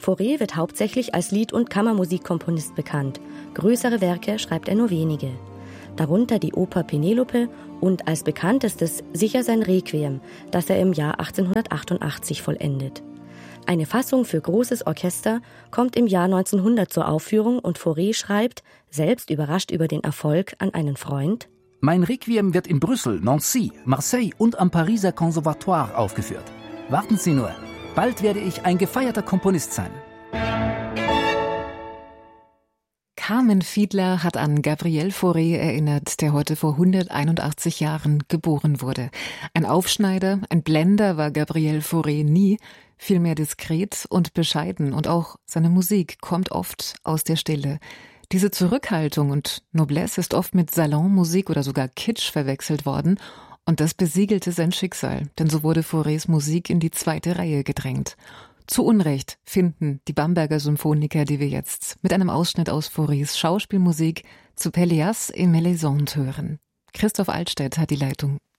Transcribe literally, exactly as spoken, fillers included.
Fauré wird hauptsächlich als Lied- und Kammermusikkomponist bekannt. Größere Werke schreibt er nur wenige. Darunter die Oper Penelope und als bekanntestes sicher sein Requiem, das er im Jahr achtzehnhundertachtundachtzig vollendet. Eine Fassung für großes Orchester kommt im Jahr neunzehnhundert zur Aufführung und Fauré schreibt, selbst überrascht über den Erfolg, an einen Freund: Mein Requiem wird in Brüssel, Nancy, Marseille und am Pariser Conservatoire aufgeführt. Warten Sie nur, bald werde ich ein gefeierter Komponist sein. Carmen Fiedler hat an Gabriel Fauré erinnert, der heute vor hunderteinundachtzig Jahren geboren wurde. Ein Aufschneider, ein Blender war Gabriel Fauré nie, vielmehr diskret und bescheiden, und auch seine Musik kommt oft aus der Stille. Diese Zurückhaltung und Noblesse ist oft mit Salonmusik oder sogar Kitsch verwechselt worden, und das besiegelte sein Schicksal, denn so wurde Faurés Musik in die zweite Reihe gedrängt. Zu Unrecht finden die Bamberger Symphoniker, die wir jetzt mit einem Ausschnitt aus Faurés Schauspielmusik zu Pelléas et Mélisande hören. Christoph Altstädt hat die Leitung.